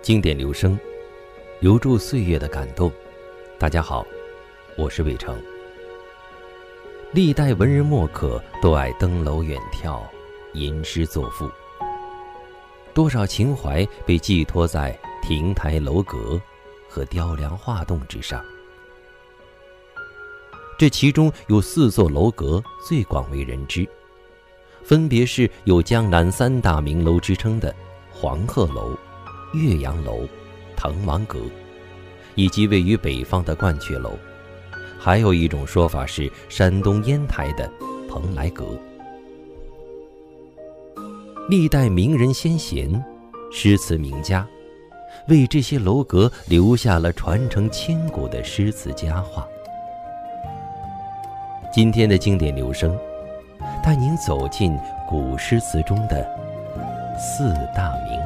经典留声，留住岁月的感动。大家好，我是魏成。历代文人墨客都爱登楼远眺，吟诗作赋，多少情怀被寄托在亭台楼阁和雕梁画栋之上。这其中有4座楼阁最广为人知，分别是有江南3大名楼之称的黄鹤楼、岳阳楼、滕王阁，以及位于北方的鹳雀楼。还有一种说法是山东烟台的蓬莱阁。历代名人先贤、诗词名家为这些楼阁留下了传承千古的诗词佳话。今天的经典留声，带您走进古诗词中的4大名